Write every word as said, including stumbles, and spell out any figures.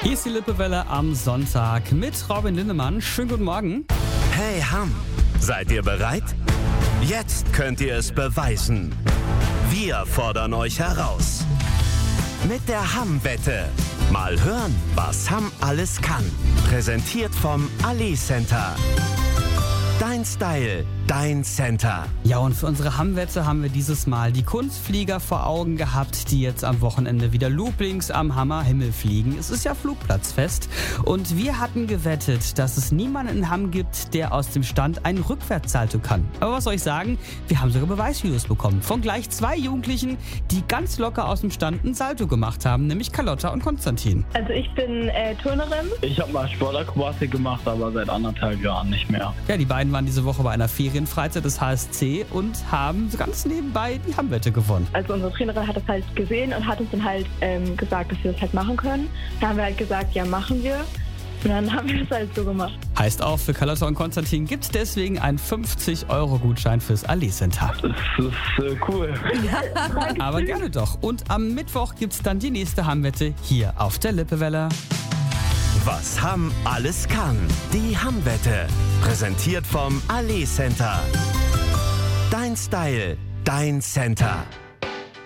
Hier ist die Lippewelle am Sonntag mit Robin Lindemann. Schönen guten Morgen. Hey Hamm, seid ihr bereit? Jetzt könnt ihr es beweisen. Wir fordern euch heraus. Mit der Hamm-Wette. Mal hören, was Hamm alles kann. Präsentiert vom Ali Center. Dein Style, dein Center. Ja, und für unsere Hamm-Wette haben wir dieses Mal die Kunstflieger vor Augen gehabt, die jetzt am Wochenende wieder loopings am Hammerhimmel fliegen. Es ist ja Flugplatzfest und wir hatten gewettet, dass es niemanden in Hamm gibt, der aus dem Stand einen Rückwärtssalto kann. Aber was soll ich sagen? Wir haben sogar Beweisvideos bekommen von gleich zwei Jugendlichen, die ganz locker aus dem Stand ein Salto gemacht haben, nämlich Carlotta und Konstantin. Also ich bin äh, Turnerin. Ich habe mal Sportakrobatik gemacht, aber seit anderthalb Jahren nicht mehr. Ja, die beiden waren diese Woche bei einer Ferienfreizeit des H S C und haben ganz nebenbei die Hamm-Wette gewonnen. Also unsere Trainerin hat das halt gesehen und hat uns dann halt ähm, gesagt, dass wir das halt machen können. Da haben wir halt gesagt, ja, machen wir. Und dann haben wir das halt so gemacht. Heißt auch, für Carlotta und Konstantin gibt es deswegen einen fünfzig Euro Gutschein fürs Ali Center. Das ist äh, cool. Aber gerne doch. Und am Mittwoch gibt es dann die nächste Hamm-Wette hier auf der Lippewelle. Was Hamm alles kann. Die Hamm-Wette. Präsentiert vom Ali Center. Dein Style, dein Center.